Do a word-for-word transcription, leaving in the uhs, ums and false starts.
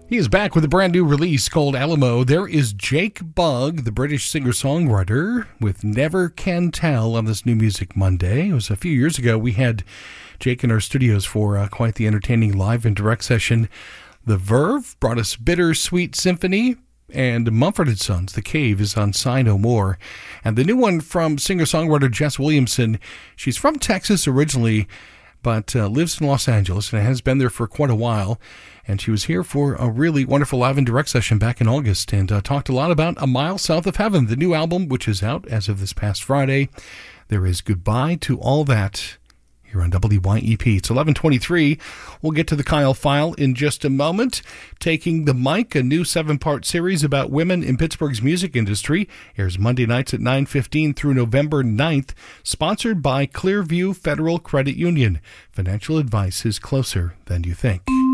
He is back with a brand new release called Alamo. There is Jake Bugg, the British singer-songwriter, with Never Can Tell on this New Music Monday. It was a few years ago. We had Jake in our studios for uh, quite the entertaining live and direct session. The Verve brought us Bittersweet Symphony, and Mumford and Sons, The Cave, is on Sigh No More. And the new one from singer-songwriter Jess Williamson. She's from Texas originally, but uh, lives in Los Angeles and has been there for quite a while. And she was here for a really wonderful live and direct session back in August and uh, talked a lot about A Mile South of Heaven, the new album, which is out as of this past Friday. There is Goodbye to All That here on W Y E P. It's eleven twenty-three. We'll get to the Kyle File in just a moment. Taking the Mic, a new seven-part series about women in Pittsburgh's music industry, airs Monday nights at nine fifteen through November ninth, sponsored by Clearview Federal Credit Union. Financial advice is closer than you think.